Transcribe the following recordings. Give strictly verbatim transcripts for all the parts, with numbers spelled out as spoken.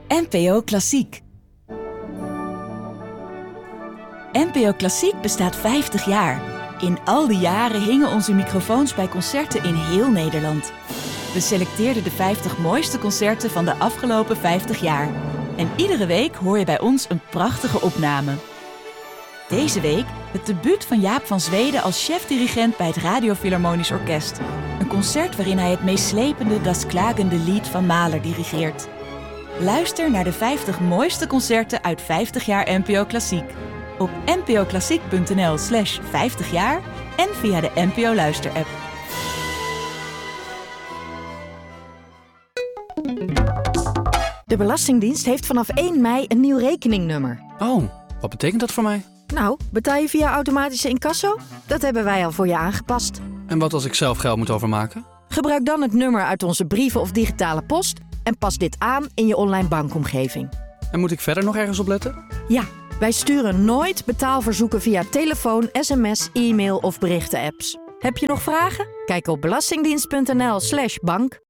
N P O Klassiek. N P O Klassiek bestaat vijftig jaar. In al die jaren hingen onze microfoons bij concerten in heel Nederland. We selecteerden de vijftig mooiste concerten van de afgelopen vijftig jaar. En iedere week hoor je bij ons een prachtige opname. Deze week het debuut van Jaap van Zweden als chef-dirigent bij het Radio Philharmonisch Orkest. Een concert waarin hij het meeslepende Das Klagende Lied van Mahler dirigeert. Luister naar de vijftig mooiste concerten uit vijftig jaar N P O Klassiek. Op npoklassiek.nl slash vijftig jaar en via de N P O Luister-app. De Belastingdienst heeft vanaf één mei een nieuw rekeningnummer. Oh, wat betekent dat voor mij? Nou, betaal je via automatische incasso? Dat hebben wij al voor je aangepast. En wat als ik zelf geld moet overmaken? Gebruik dan het nummer uit onze brieven of digitale post en pas dit aan in je online bankomgeving. En moet ik verder nog ergens op letten? Ja, wij sturen nooit betaalverzoeken via telefoon, sms, e-mail of berichten-apps. Heb je nog vragen? Kijk op belastingdienst.nl slash bank.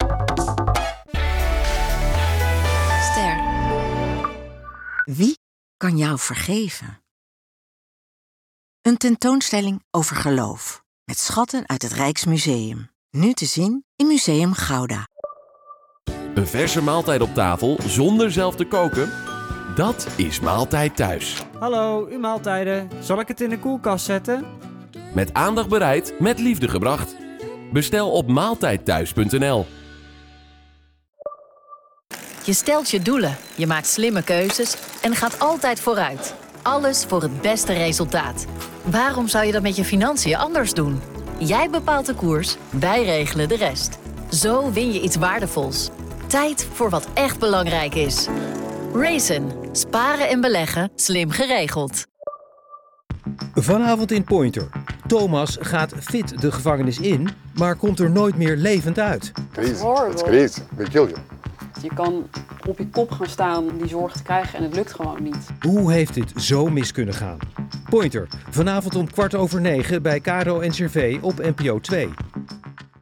Ster. Wie kan jou vergeven? Een tentoonstelling over geloof. Met schatten uit het Rijksmuseum. Nu te zien in Museum Gouda. Een verse maaltijd op tafel zonder zelf te koken? Dat is Maaltijd Thuis. Hallo, uw maaltijden. Zal ik het in de koelkast zetten? Met aandacht bereid, met liefde gebracht. Bestel op maaltijdthuis punt n l. Je stelt je doelen, je maakt slimme keuzes en gaat altijd vooruit. Alles voor het beste resultaat. Waarom zou je dat met je financiën anders doen? Jij bepaalt de koers, wij regelen de rest. Zo win je iets waardevols. Tijd voor wat echt belangrijk is. Raisin. Sparen en beleggen, slim geregeld. Vanavond in Pointer. Thomas gaat fit de gevangenis in, maar komt er nooit meer levend uit. Crazy. It's crazy. They kill you. Je kan op je kop gaan staan die zorg te krijgen en het lukt gewoon niet. Hoe heeft dit zo mis kunnen gaan? Pointer, vanavond om kwart over negen bij Caro N C R V op N P O twee.